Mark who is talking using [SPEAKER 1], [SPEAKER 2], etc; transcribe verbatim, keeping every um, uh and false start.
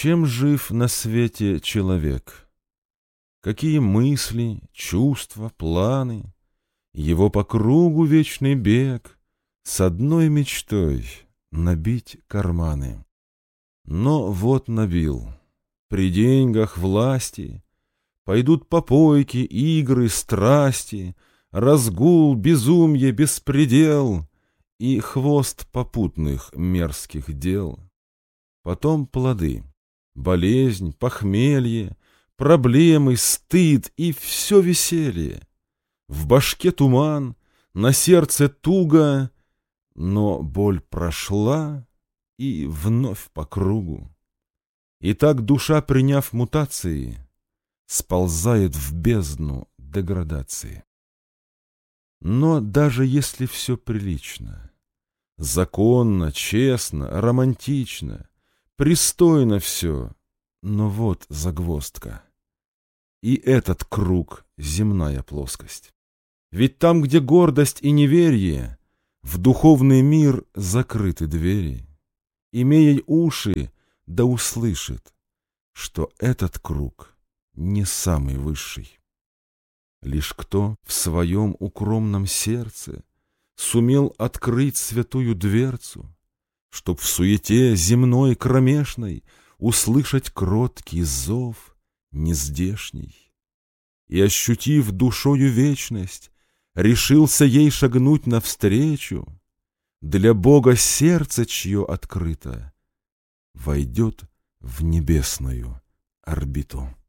[SPEAKER 1] Чем жив на свете человек? Какие мысли, чувства, планы? Его по кругу вечный бег с одной мечтой — набить карманы. Но вот набил. При деньгах, власти пойдут попойки, игры, страсти, разгул, безумье, беспредел и хвост попутных мерзких дел. Потом плоды, болезнь, похмелье, проблемы, стыд и все веселье. В башке туман, на сердце туго, но боль прошла и вновь по кругу. И так душа, приняв мутации, сползает в бездну деградации. Но даже если все прилично, законно, честно, романтично, пристойно все, но вот загвоздка. И этот круг — земная плоскость. Ведь там, где гордость и неверие, в духовный мир закрыты двери. Имея уши, да услышит, что этот круг не самый высший. Лишь кто в своем укромном сердце сумел открыть святую дверцу, чтоб в суете земной кромешной услышать кроткий зов нездешний, и, ощутив душою вечность, решился ей шагнуть навстречу, для Бога сердце, чье открыто, войдет в небесную орбиту.